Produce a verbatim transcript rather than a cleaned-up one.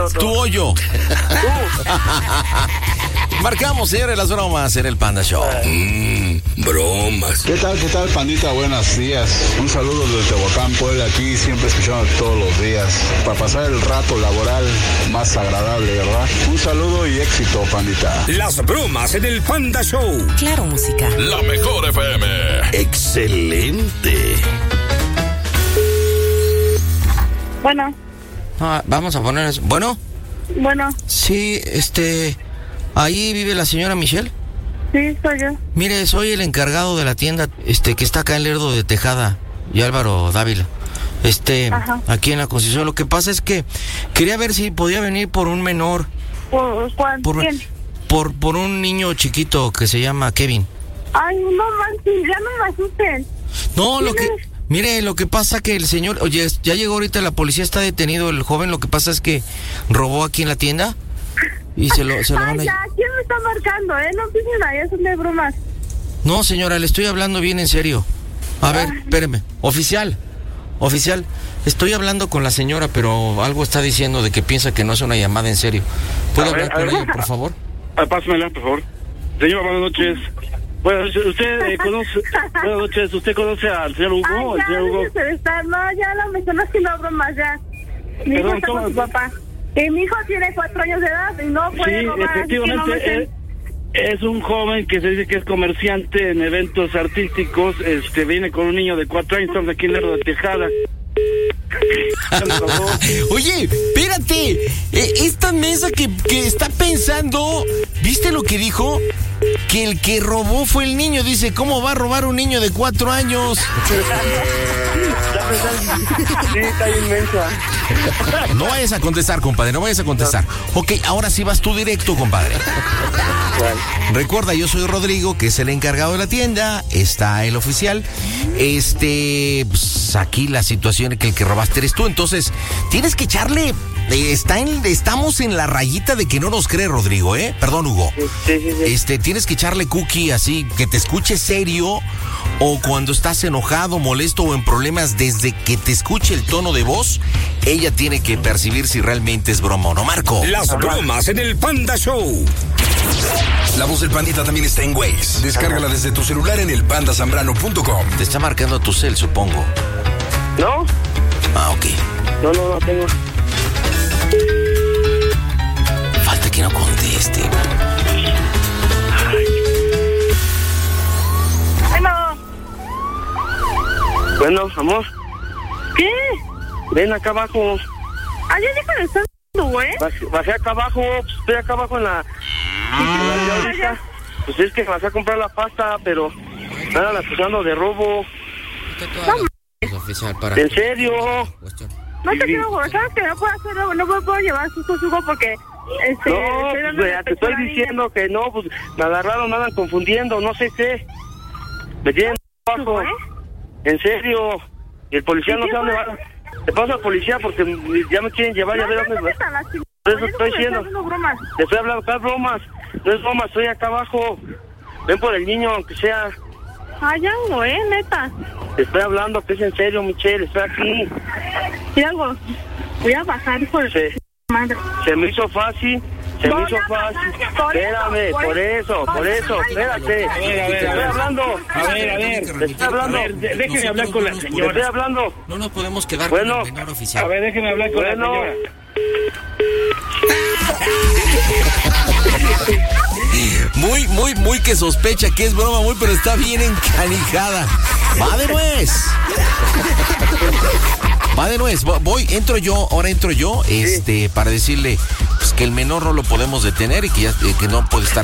tu hoyo. Marcamos, señores, las bromas en el Panda Show. Mmm, bromas. ¿Qué tal, qué tal, pandita? Buenos días. Un saludo desde Tehuacán, Puebla, aquí siempre escuchando todos los días. Para pasar el rato laboral más agradable, ¿verdad? Un saludo y éxito, pandita. Las bromas en el Panda Show. Claro, música. La mejor F M. Excelente. Bueno. Ah, vamos a poner eso. Bueno. Bueno. Sí, este... ¿ahí vive la señora Michelle? Sí, soy yo. Mire, soy el encargado de la tienda, este, que está acá en Lerdo de Tejada y Álvaro Dávila. Este, Ajá. Aquí en la Constitución. Lo que pasa es que quería ver si podía venir por un menor. ¿Por cuál? Por, ¿Quién? Por, por un niño chiquito que se llama Kevin. Ay, no manches, ya no me asusten. No, lo que... Mire, lo que pasa que el señor... Oye, ya llegó ahorita la policía, está detenido el joven. Lo que pasa es que robó aquí en la tienda. Y se lo, se lo Ay, van a... ya, ¿quién me está marcando, eh? No piensen ahí, son de bromas. No, señora, le estoy hablando bien en serio. A ver, espéreme. Oficial, oficial, estoy hablando con la señora, pero algo está diciendo de que piensa que no es una llamada en serio. ¿Puedo a hablar ver, con ver. ella, por favor? Ah, pásamela, por favor. Señor, buenas noches. Bueno, usted eh, conoce... buenas noches, ¿usted conoce al señor Hugo? Ay, ya, el señor Hugo. déjese de estar. No, ya no me están haciendo bromas, ya. Mi hijo Perdón, está con ¿cómo? su papá. Y mi hijo tiene cuatro años de edad y no puede Sí, robar. efectivamente, así que no me es, es un joven que se dice que es comerciante en eventos artísticos. Este, viene con un niño de cuatro años, estamos aquí en Lerdo de Tejada. Oye, espérate. Eh, esta mesa que, que está pensando, ¿viste lo que dijo? Que el que robó fue el niño. Dice, ¿cómo va a robar un niño de cuatro años? Sí, está inmensa. No vayas a contestar, compadre, no vayas a contestar. Ok, ahora sí vas tú directo, compadre. Recuerda, yo soy Rodrigo, que es el encargado de la tienda. Está el oficial. Este, pues aquí la situación es que el que robaste eres tú. Entonces, tienes que echarle... eh, está en, estamos en la rayita de que no nos cree, Rodrigo, ¿eh? Perdón, Hugo. Sí, sí, sí. Este, tienes que echarle cookie así, que te escuche serio. O cuando estás enojado, molesto o en problemas, desde que te escuche el tono de voz, ella tiene que percibir si realmente es broma o no, Marco. Las bromas en el Panda Show. La voz del Pandita también está en Waze. Descárgala desde tu celular en el panda zambrano punto com. Te está marcando tu cel, supongo. ¿No? Ah, ok. No, no, no tengo. Falta que no conteste. Bueno. Bueno, amor, ¿Qué? ven acá abajo. Ay, ya deja de estar, güey. Bajé, bajé acá abajo, pues, estoy acá abajo en la... en la ahorita. Pues es que bajé a comprar la pasta, pero me andan acusando de robo. Oficial para... ¿En serio? No te quiero, güey. ¿Sabes que no puedo hacerlo? No me puedo llevar susto, sugo porque... Este, No, estoy dando pues, te estoy diciendo que no, pues me agarraron, me andan confundiendo, no sé qué. Me tienen abajo. En serio. Y el policía no sé dónde va. Te paso al policía porque ya me quieren llevar, ya No, ver no, dónde no, va. no, no, no, Por eso no, estoy no, diciendo. no, no, bromas. Te estoy hablando, acá bromas. No es broma, estoy acá abajo. Ven por el niño, aunque sea. Ay, ya, güey, neta. Te estoy hablando que es en serio, Michelle, estoy aquí. Y algo, voy a bajar, hijo de Se, madre. se me hizo fácil. Se me Voy hizo a fácil. bajar, por Espérame, eso, por eso, por eso, espérate. A ver, a ver, Te estoy a ver. hablando. A ver, a ver. Te estoy hablando. A ver, de- déjeme hablar con la Te señora. estoy hablando. No nos podemos quedar Bueno. con el menor oficial. A ver, déjeme hablar con Bueno. la señora. Muy, muy, muy que sospecha que es broma, muy, pero está bien encanijada. Va de nuez. Va de nuez. Voy, entro yo, ahora entro yo, este, para decirle pues, que el menor no lo podemos detener y que ya, eh, que no puede estar